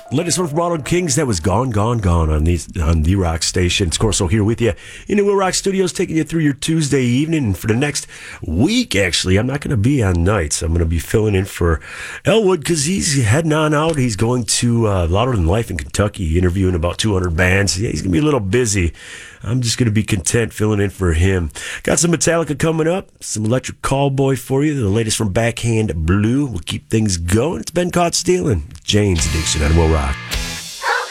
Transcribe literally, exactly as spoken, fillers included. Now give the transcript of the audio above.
Latest one from Ronald Kings, that was Gone, Gone, Gone on these on the Rock Station. It's Corso here with you in the Will Rock Studios, taking you through your Tuesday evening. And for the next week, actually, I'm not going to be on nights. I'm going to be filling in for Elwood because he's heading on out. He's going to uh, Louder Than Life in Kentucky, interviewing about two hundred bands. Yeah, he's going to be a little busy. I'm just going to be content filling in for him. Got some Metallica coming up, some Electric Callboy for you, the latest from Backhand Blue. We'll keep things going. It's been caught stealing. Jane's Addiction on Will Rock.